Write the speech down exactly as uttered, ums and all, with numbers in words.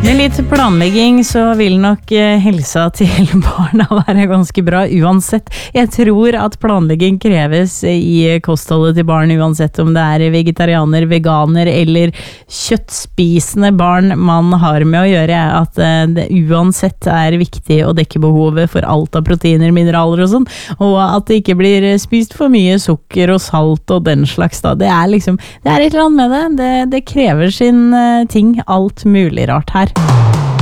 Med litt planlegging så vil nok helsa til barna være ganske bra uansett. Jeg tror at planlegging kreves i kostholdet til barn uansett om det er vegetarianer, veganer eller kjøttspisende barn man har med å gjøre. At det uansett er viktig å dekke behovet for alt av proteiner, mineraler og sånn. Og at det ikke blir spist for mye sukker og salt og den slags da. Det er liksom, det er et eller annet med det. Det, det krever sin ting, alt mulig rart her.